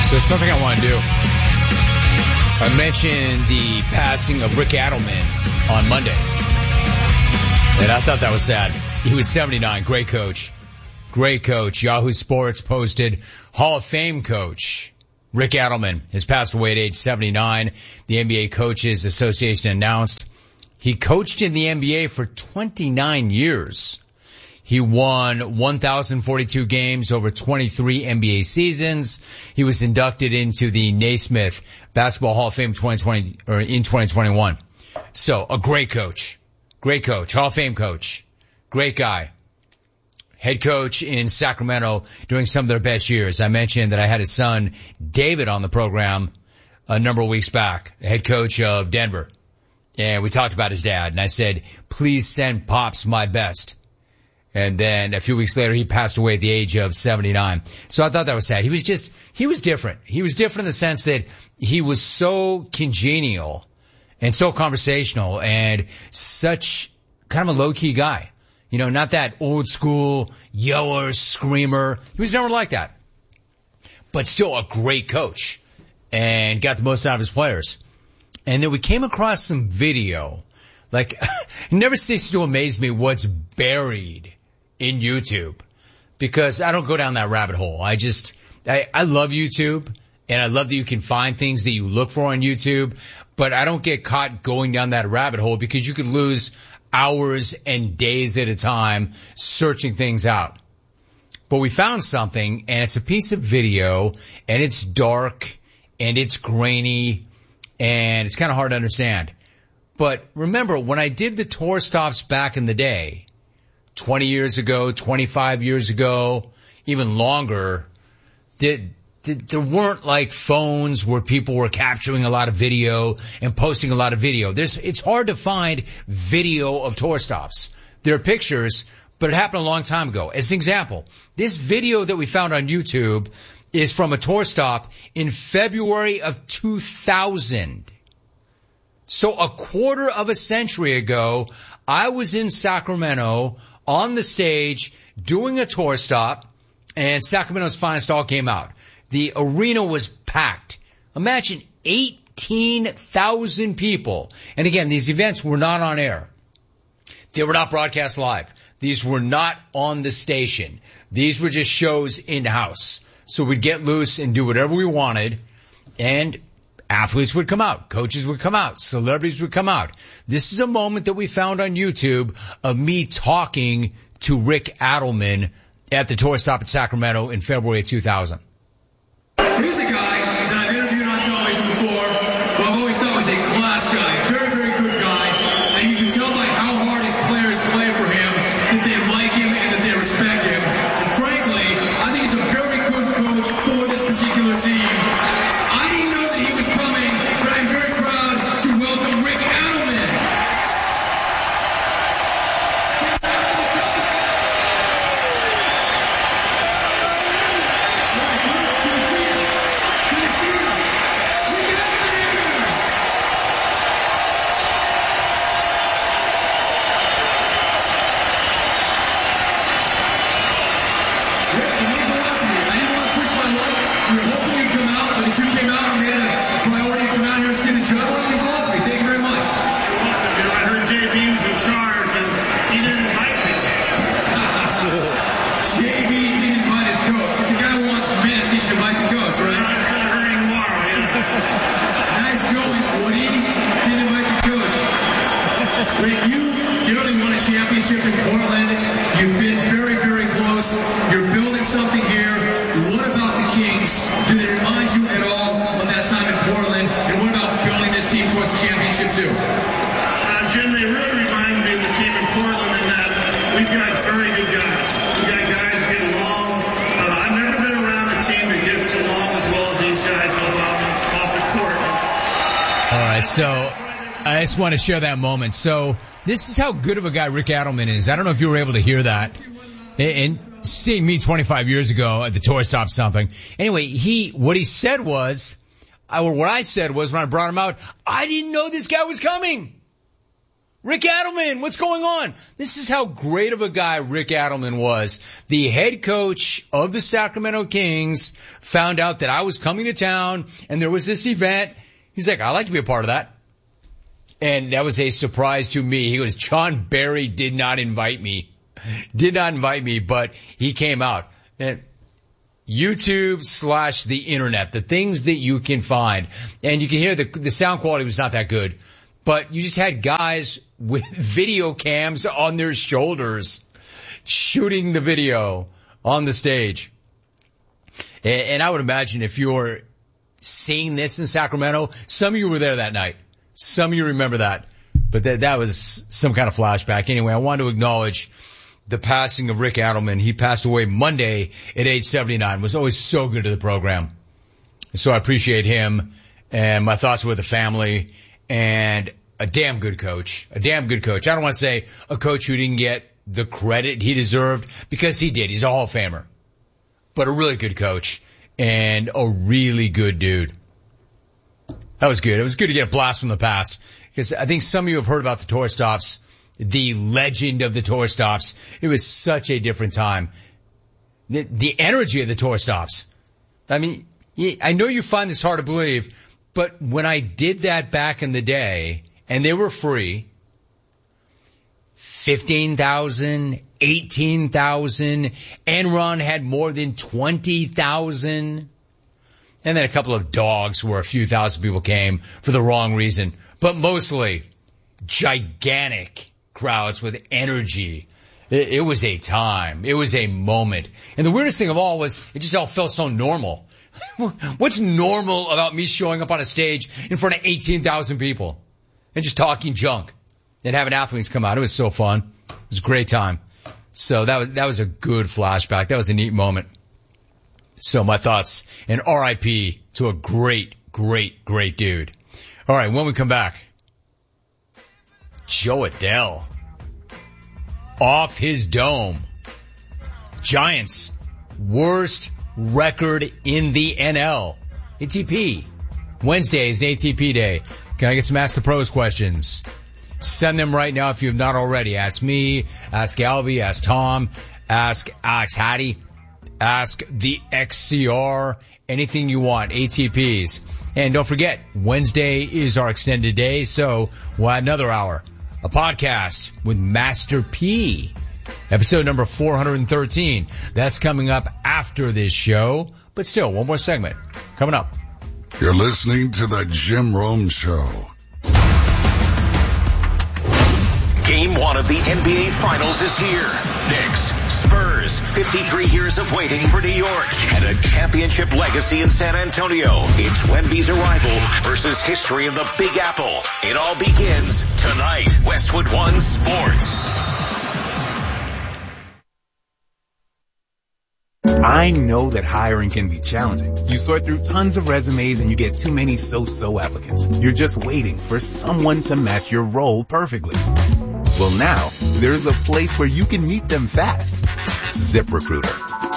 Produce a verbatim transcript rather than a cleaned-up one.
So there's something I want to do. I mentioned the passing of Rick Adelman on Monday. And I thought that was sad. He was seventy-nine. Great coach. Great coach. Yahoo Sports posted Hall of Fame coach Rick Adelman has passed away at age seventy-nine. The N B A Coaches Association announced he coached in the N B A for twenty-nine years. He won one thousand forty-two games over twenty-three N B A seasons. He was inducted into the Naismith Basketball Hall of Fame twenty twenty or in twenty twenty-one. So a great coach, great coach, Hall of Fame coach, great guy. Head coach in Sacramento during some of their best years. I mentioned that I had his son David on the program a number of weeks back, head coach of Denver. And we talked about his dad and I said, please send Pops my best. And then a few weeks later, he passed away at the age of seventy-nine. So I thought that was sad. He was just, he was different. He was different in the sense that he was so congenial and so conversational and such kind of a low-key guy. You know, not that old school yeller, screamer. He was never like that. But still a great coach and got the most out of his players. And then we came across some video. Like, it never ceases to amaze me what's buried in YouTube, because I don't go down that rabbit hole. I just, I, I love YouTube and I love that you can find things that you look for on YouTube, but I don't get caught going down that rabbit hole because you could lose hours and days at a time searching things out. But we found something and it's a piece of video and it's dark and it's grainy and it's kind of hard to understand. But remember, when I did the tour stops back in the day, twenty years ago, twenty-five years ago, even longer, did, did, there weren't like phones where people were capturing a lot of video and posting a lot of video. There's, it's hard to find video of tour stops. There are pictures, but it happened a long time ago. As an example, this video that we found on YouTube is from a tour stop in February of two thousand. So a quarter of a century ago, I was in Sacramento on the stage doing a tour stop and Sacramento's Finest all came out. The arena was packed. Imagine eighteen thousand people. And again, these events were not on air. They were not broadcast live. These were not on the station. These were just shows in-house. So we'd get loose and do whatever we wanted, and athletes would come out, coaches would come out, celebrities would come out. This is a moment that we found on YouTube of me talking to Rick Adelman at the tour stop at Sacramento in February of two thousand. Here's a guy that I've interviewed on television before, who I've always thought was a class guy, very, very good guy, and you can tell by how hard his players play for him that they like him and that they respect him. And frankly, I think he's a very good coach for this particular team. I didn't know that he was coming, but I'm very proud to welcome Rick Adelman. Rick, you, you don't even won a championship in Portland. You've been very, very close. You're building something here. What about the Kings? Do they remind you at all of that time in Portland? And what about building this team towards the championship too? Uh, Jim, they really remind me of the team in Portland in that we've got very good guys. We've got guys that get along. Uh, I've never been around a team that gets along as well as these guys, both on off the court. All right, so I just want to share that moment. So this is how good of a guy Rick Adelman is. I don't know if you were able to hear that. And seeing me twenty-five years ago at the tour stop something. Anyway, he, what he said was, or what I said was when I brought him out, I didn't know this guy was coming. Rick Adelman, what's going on? This is how great of a guy Rick Adelman was. The head coach of the Sacramento Kings found out that I was coming to town and there was this event. He's like, I'd like to be a part of that. And that was a surprise to me. He goes, John Barry did not invite me. Did not invite me, but he came out. And YouTube slash the internet, the things that you can find. And you can hear the, the sound quality was not that good. But you just had guys with video cams on their shoulders shooting the video on the stage. And, and I would imagine if you're seeing this in Sacramento, some of you were there that night. Some of you remember that. But that, that was some kind of flashback. Anyway, I want to acknowledge the passing of Rick Adelman. He passed away Monday at age seventy-nine. Was always so good to the program. So I appreciate him. And my thoughts were with the family. And a damn good coach. A damn good coach. I don't want to say a coach who didn't get the credit he deserved, because he did. He's a Hall of Famer. But a really good coach and a really good dude. That was good. It was good to get a blast from the past, because I think some of you have heard about the tour stops, the legend of the tour stops. It was such a different time. The, the energy of the tour stops. I mean, I know you find this hard to believe, but when I did that back in the day, and they were free, fifteen thousand, eighteen thousand, Enron had more than twenty thousand, and then a couple of dogs where a few thousand people came for the wrong reason, but mostly gigantic crowds with energy. It, it was a time. It was a moment. And the weirdest thing of all was it just all felt so normal. What's normal about me showing up on a stage in front of eighteen thousand people and just talking junk and having athletes come out? It was so fun. It was a great time. So that was, that was a good flashback. That was a neat moment. So my thoughts and R I P to a great, great, great dude. All right. When we come back, Joe Adele off his dome. Giants worst record in the N L. A T P. Wednesday is an A T P day. Can I get some Ask the Pros questions? Send them right now if you have not already. Ask me, ask Albie, ask Tom, ask Alex Hattie, ask the X C R, anything you want, A T Ps. And don't forget, Wednesday is our extended day, so we'll add another hour. A podcast with Master P. Episode number four hundred thirteen. That's coming up after this show. But still, one more segment coming up. You're listening to the Jim Rome Show. Game one of the N B A Finals is here. Knicks, Spurs, fifty-three years of waiting for New York, and a championship legacy in San Antonio. It's Wemby's arrival versus history in the Big Apple. It all begins tonight. Westwood One Sports. I know that hiring can be challenging. You sort through tons of resumes and you get too many so-so applicants. You're just waiting for someone to match your role perfectly. Well, now, there's a place where you can meet them fast. ZipRecruiter.